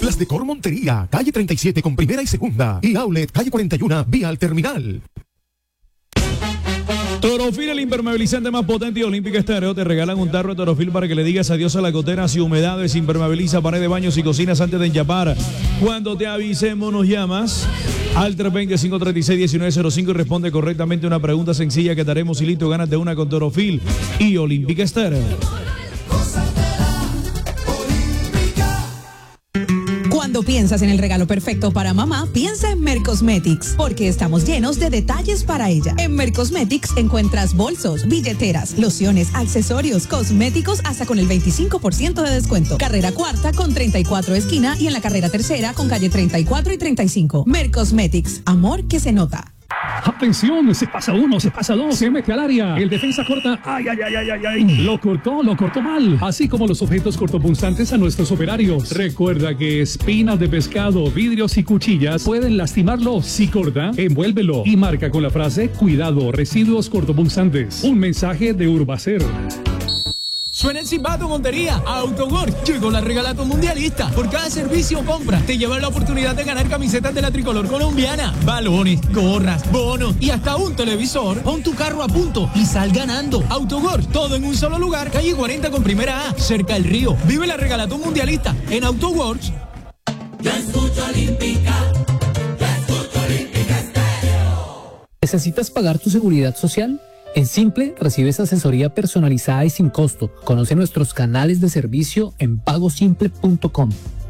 Las Decor Montería, calle 37 con primera y segunda. Y Outlet, calle 41, vía al terminal. Torofil, el impermeabilizante más potente, y Olímpica Estéreo te regalan un tarro de Torofil para que le digas adiós a las goteras y humedades. Impermeabiliza pared de baños y cocinas antes de enchapar. Cuando te avisemos, nos llamas al 320-536-1905 y responde correctamente una pregunta sencilla que te haremos y listo, gánate una con Torofil y Olímpica Estéreo. Cuando piensas en el regalo perfecto para mamá, piensa en Mercosmetics, porque estamos llenos de detalles para ella. En Mercosmetics encuentras bolsos, billeteras, lociones, accesorios, cosméticos hasta con el 25% de descuento. Carrera Cuarta con 34 esquina y en la carrera Tercera con calle 34 y 35. Mercosmetics, amor que se nota. Atención, se pasa uno, se pasa dos, se mete al área. El defensa corta, ay. Lo cortó mal. Así como los objetos cortopunzantes a nuestros operarios. Recuerda que espinas de pescado, vidrios y cuchillas pueden lastimarlo. Si corta, envuélvelo y marca con la frase cuidado, residuos cortopunzantes. Un mensaje de Urbacer. Suena el silbato, Montería. Autogor llegó la regalato mundialista. Por cada servicio o compra, te llevan la oportunidad de ganar camisetas de la tricolor colombiana, balones, gorras, bonos y hasta un televisor. Pon tu carro a punto y sal ganando. Autogor, todo en un solo lugar. Calle 40 con primera A, cerca del río. Vive la regalato mundialista en Autoworks. Yo escucho Olímpica. ¿Necesitas pagar tu seguridad social? En Simple recibes asesoría personalizada y sin costo. Conoce nuestros canales de servicio en pagosimple.com.